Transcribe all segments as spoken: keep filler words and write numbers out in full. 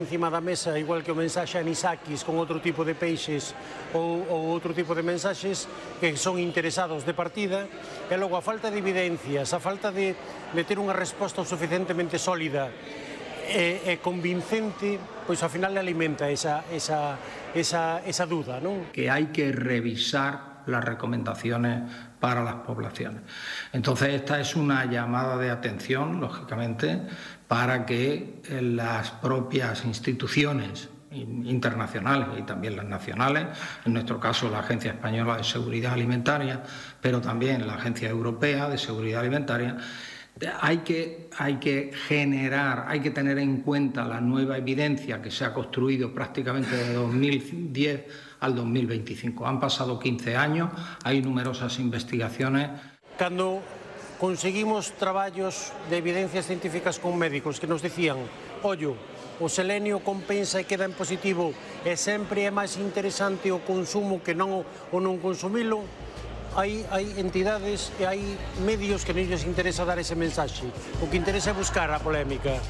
Encima da mesa, igual que o mensaxe anisakis con outro tipo de peixes ou, ou outro tipo de mensaxes que son interesados de partida, e logo a falta de evidencias, a falta de, de ter unha resposta suficientemente sólida e, e convincente, pois ao final alimenta esa, esa, esa, esa duda, non? Que hai que revisar las recomendaciones para las poblaciones. Entonces, esta es una llamada de atención, lógicamente, para que las propias instituciones internacionales y también las nacionales, en nuestro caso la Agencia Española de Seguridad Alimentaria, pero también la Agencia Europea de Seguridad Alimentaria, hay que, hay que generar, hay que tener en cuenta la nueva evidencia que se ha construido prácticamente de dos mil diez al dos mil veinticinco. Han pasado quince años, hay numerosas investigaciones. Cando conseguimos traballos de evidencias científicas con médicos que nos decían, ollo, o selenio compensa e queda en positivo e sempre é máis interesante o consumo que non o non consumilo, hai, hai entidades e hai medios que non lles interesa dar ese mensaxe. O que interesa é buscar a polémica.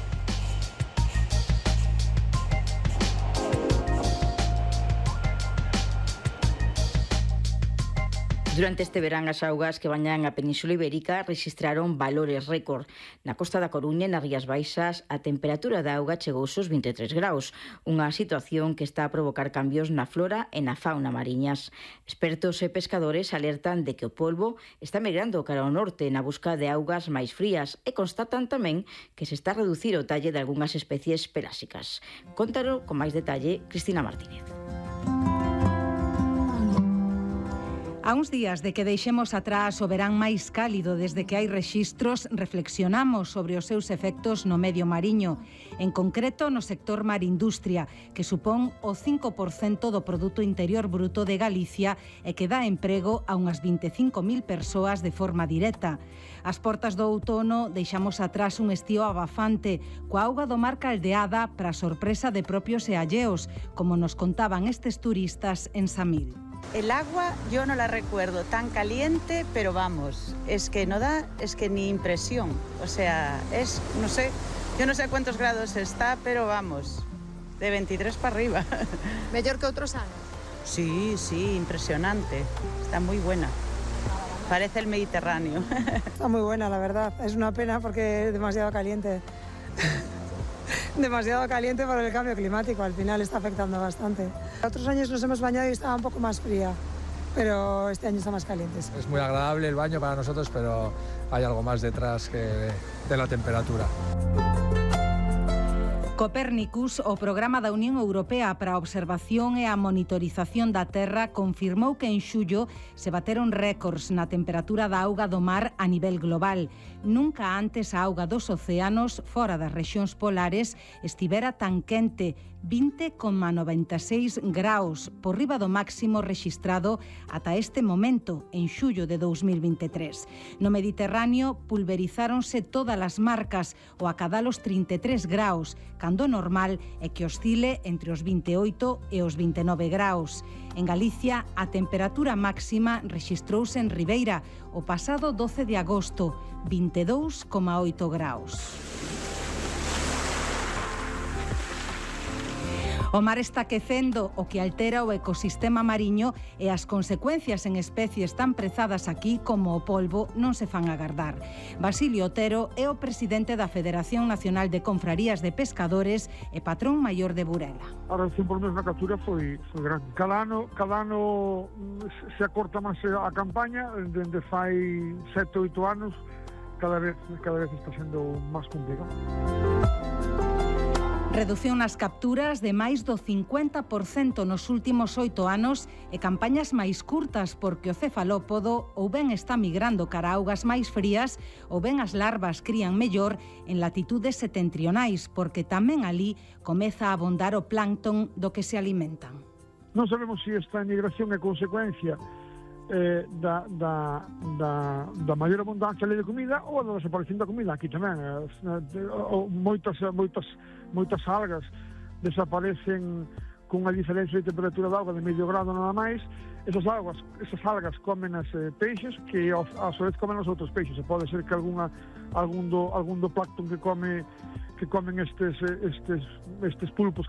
Durante este verán, as augas que bañan a Península Ibérica registraron valores récord. Na costa da Coruña e nas Rías Baixas, a temperatura da auga chegou aos vinte e tres graus, unha situación que está a provocar cambios na flora e na fauna mariñas. Expertos e pescadores alertan de que o polvo está migrando cara ao norte na busca de augas máis frías e constatan tamén que se está a reducir o talle de algunhas especies pelásicas. Cóntaro con máis detalle Cristina Martínez. A uns días de que deixemos atrás o verán máis cálido desde que hai rexistros, reflexionamos sobre os seus efectos no medio mariño, en concreto no sector marindustria, que supón o cinco por cento do Produto Interior Bruto de Galicia e que dá emprego a unhas vinte e cinco mil persoas de forma directa. Ás portas do outono deixamos atrás un estío abafante, coa auga do mar caldeada para sorpresa de propios e alleos, como nos contaban estes turistas en Samil. El agua yo no la recuerdo tan caliente, pero vamos, es que no da, es que ni impresión. O sea, es, no sé, yo no sé cuántos grados está, pero vamos, de veintitrés para arriba. ¿Mellor que outros anos? Sí, sí, impresionante. Está muy buena. Parece el Mediterráneo. Está muy buena, la verdad. Es una pena porque es demasiado caliente. Demasiado caliente por el cambio climático, al final está afectando bastante. Otros años nos hemos bañado y estaba un poco más fría, pero este año está más caliente. Es muy agradable el baño para nosotros, pero hay algo más detrás que de, de la temperatura. Copérnicus, o programa da Unión Europea para a observación e a monitorización da Terra, confirmou que en xullo se bateron récords na temperatura da auga do mar a nivel global. Nunca antes a auga dos océanos, fora das rexións polares, estivera tan quente, vinte coma noventa e seis graus, por riba do máximo rexistrado ata este momento, en xullo de dous mil vinte e tres. No Mediterráneo pulverizáronse todas as marcas, o acadar os trinta e tres graus, cando normal é que oscile entre os vinte e oito e os vinte e nove graus. En Galicia, a temperatura máxima rexistrouse en Ribeira o pasado doce de agosto, vinte e dous coma oito graus. O mar está quecendo, o que altera o ecosistema mariño, e as consecuencias en especies tan prezadas aquí como o polvo non se fan agardar. Basilio Otero é o presidente da Federación Nacional de Confrarías de Pescadores e patrón maior de Burela. A reacción por mes na captura foi, foi grande. Cada ano, cada ano se acorta máis a campaña, dende fai sete ou oito anos, cada vez, cada vez está sendo máis complicado. Redución nas capturas de máis do cincuenta por cento nos últimos oito anos e campañas máis curtas porque o cefalópodo ou ben está migrando cara a augas máis frías ou ben as larvas crían mellor en latitudes setentrionais porque tamén ali comeza a abondar o plancton do que se alimentan. Non sabemos se esta migración é consecuencia eh, da, da, da, da maior abundancia de comida ou da desaparición da comida. Aquí tamén eh, moitas, moitas, moitas algas desaparecen cunha diferencia de temperatura de auga de medio grado nada máis. Esas algas, esas algas comen as eh, peixes que a, a su vez comen os outros peixes. E pode ser que alguna, algún, do, algún do plancton que come que comen estes, estes, estes pulpos